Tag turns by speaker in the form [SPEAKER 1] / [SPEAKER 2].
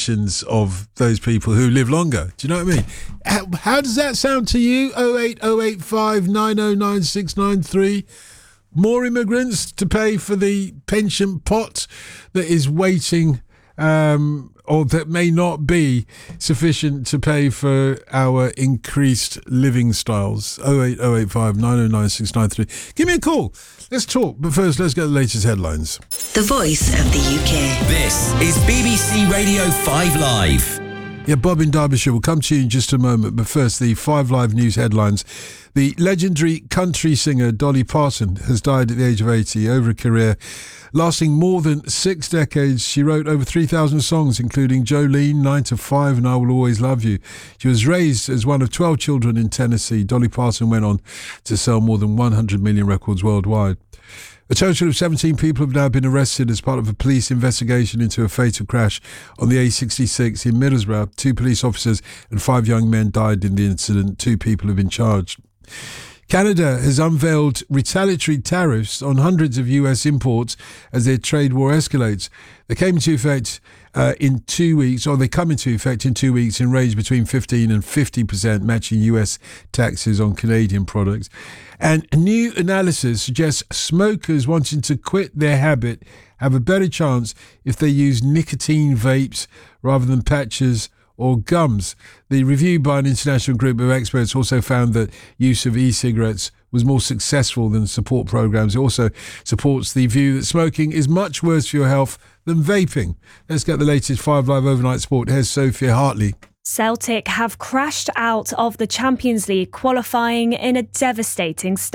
[SPEAKER 1] pensions of those people who live longer. Do you know what I mean? How does that sound to you? 08085 909 693. More immigrants to pay for the pension pot that is waiting, or that may not be sufficient to pay for our increased living styles. 08085 909 693. Give me a call. Let's talk. But first, let's get the latest headlines.
[SPEAKER 2] The Voice of the UK.
[SPEAKER 3] This is BBC Radio 5 Live.
[SPEAKER 1] Yeah, Bob in Derbyshire will come to you in just a moment. But first, the 5 Live news headlines. The legendary country singer Dolly Parton has died at the age of 80. Over a career lasting more than 6 decades, she wrote over 3,000 songs, including Jolene, 9 to 5 and I Will Always Love You. She was raised as one of 12 children in Tennessee. Dolly Parton went on to sell more than 100 million records worldwide. A total of 17 people have now been arrested as part of a police investigation into a fatal crash on the A66 in Middlesbrough. 2 police officers and 5 young men died in the incident. 2 people have been charged. Canada has unveiled retaliatory tariffs on hundreds of US imports as their trade war escalates. They came into effect in 2 weeks, or they come into effect in 2 weeks in range between 15 and 50%, matching US taxes on Canadian products. And a new analysis suggests smokers wanting to quit their habit have a better chance if they use nicotine vapes rather than patches or gums. The review by an international group of experts also found that use of e-cigarettes was more successful than support programs. It also supports the view that smoking is much worse for your health than vaping. Let's get the latest 5 Live overnight sport. Here's Sophia Hartley.
[SPEAKER 4] Celtic have crashed out of the Champions League, qualifying in a devastating start.